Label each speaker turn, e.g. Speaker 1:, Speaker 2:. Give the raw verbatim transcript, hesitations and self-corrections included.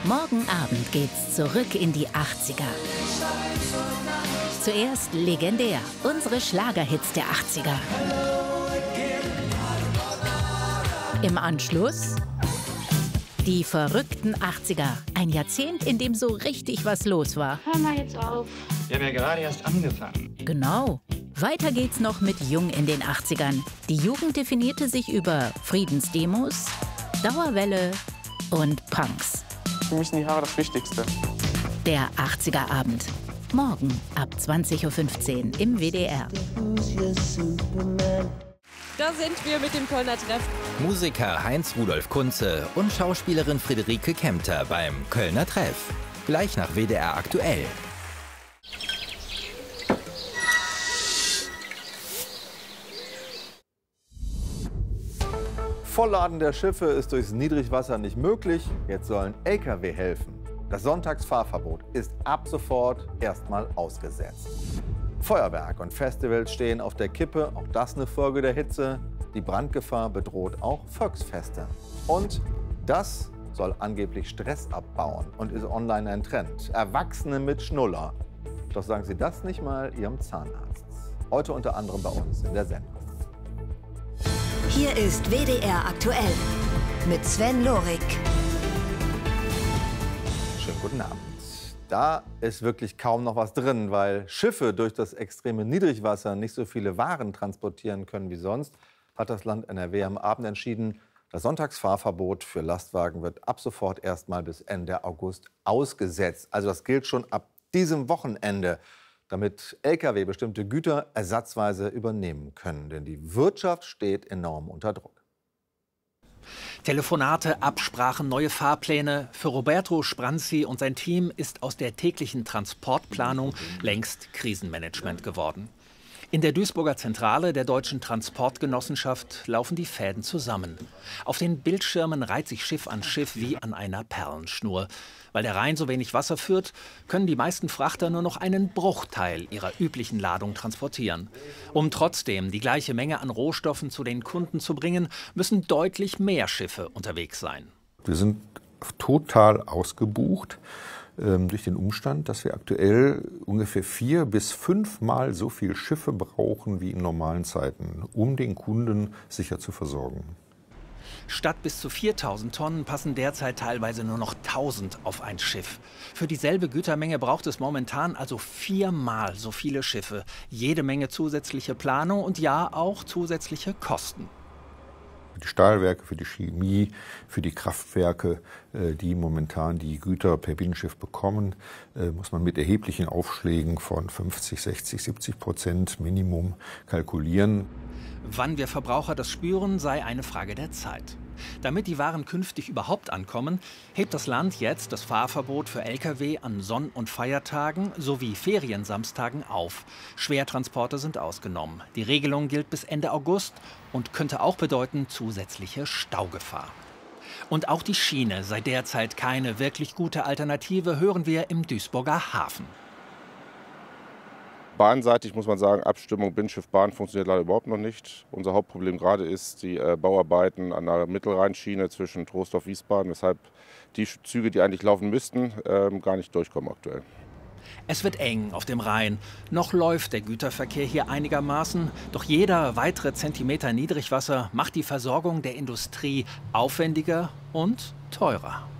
Speaker 1: Morgen Abend geht's zurück in die achtziger. Zuerst legendär, unsere Schlagerhits der achtziger. Im Anschluss die verrückten achtziger. Ein Jahrzehnt, in dem so richtig was los war.
Speaker 2: Hör mal jetzt auf.
Speaker 3: Wir haben ja gerade erst angefangen.
Speaker 1: Genau. Weiter geht's noch mit Jung in den achtzigern. Die Jugend definierte sich über Friedensdemos, Dauerwelle und Punks.
Speaker 4: Für mich sind die Haare das Wichtigste.
Speaker 1: Der achtziger-Abend. Morgen ab zwanzig Uhr fünfzehn im W D R.
Speaker 5: Da sind wir mit dem Kölner Treff.
Speaker 6: Musiker Heinz-Rudolf Kunze und Schauspielerin Friederike Kempter beim Kölner Treff. Gleich nach W D R aktuell.
Speaker 7: Vollladen der Schiffe ist durchs Niedrigwasser nicht möglich. Jetzt sollen L K W helfen. Das Sonntagsfahrverbot ist ab sofort erstmal ausgesetzt. Feuerwerk und Festivals stehen auf der Kippe. Auch das eine Folge der Hitze. Die Brandgefahr bedroht auch Volksfeste. Und das soll angeblich Stress abbauen und ist online ein Trend. Erwachsene mit Schnuller. Doch sagen Sie das nicht mal Ihrem Zahnarzt. Heute unter anderem bei uns in der Sendung.
Speaker 8: Hier ist W D R aktuell mit Sven Lorik.
Speaker 7: Schönen guten Abend. Da ist wirklich kaum noch was drin, weil Schiffe durch das extreme Niedrigwasser nicht so viele Waren transportieren können wie sonst, hat das Land N R W am Abend entschieden, das Sonntagsfahrverbot für Lastwagen wird ab sofort erst mal bis Ende August ausgesetzt. Also das gilt schon ab diesem Wochenende, damit L K W bestimmte Güter ersatzweise übernehmen können. Denn die Wirtschaft steht enorm unter Druck.
Speaker 9: Telefonate, Absprachen, neue Fahrpläne. Für Roberto Spranzi und sein Team ist aus der täglichen Transportplanung längst Krisenmanagement geworden. In der Duisburger Zentrale der Deutschen Transportgenossenschaft laufen die Fäden zusammen. Auf den Bildschirmen reiht sich Schiff an Schiff wie an einer Perlenschnur. Weil der Rhein so wenig Wasser führt, können die meisten Frachter nur noch einen Bruchteil ihrer üblichen Ladung transportieren. Um trotzdem die gleiche Menge an Rohstoffen zu den Kunden zu bringen, müssen deutlich mehr Schiffe unterwegs sein.
Speaker 10: Wir sind total ausgebucht ähm, durch den Umstand, dass wir aktuell ungefähr vier bis fünfmal so viele Schiffe brauchen wie in normalen Zeiten, um den Kunden sicher zu versorgen.
Speaker 9: Statt bis zu viertausend Tonnen passen derzeit teilweise nur noch tausend auf ein Schiff. Für dieselbe Gütermenge braucht es momentan also viermal so viele Schiffe. Jede Menge zusätzliche Planung und ja auch zusätzliche Kosten.
Speaker 10: Für die Stahlwerke, für die Chemie, für die Kraftwerke, die momentan die Güter per Binnenschiff bekommen, muss man mit erheblichen Aufschlägen von fünfzig, sechzig, siebzig Prozent Minimum kalkulieren.
Speaker 9: Wann wir Verbraucher das spüren, sei eine Frage der Zeit. Damit die Waren künftig überhaupt ankommen, hebt das Land jetzt das Fahrverbot für L K W an Sonn- und Feiertagen sowie Feriensamstagen auf. Schwertransporte sind ausgenommen. Die Regelung gilt bis Ende August und könnte auch bedeuten zusätzliche Staugefahr. Und auch die Schiene sei derzeit keine wirklich gute Alternative, hören wir im Duisburger Hafen.
Speaker 4: Bahnseitig muss man sagen, Abstimmung Binnenschiff-Bahn funktioniert leider überhaupt noch nicht. Unser Hauptproblem gerade ist die äh, Bauarbeiten an der Mittelrheinschiene zwischen Troisdorf-Wiesbaden, weshalb die Züge, die eigentlich laufen müssten, äh, gar nicht durchkommen aktuell.
Speaker 9: Es wird eng auf dem Rhein. Noch läuft der Güterverkehr hier einigermaßen. Doch jeder weitere Zentimeter Niedrigwasser macht die Versorgung der Industrie aufwendiger und teurer.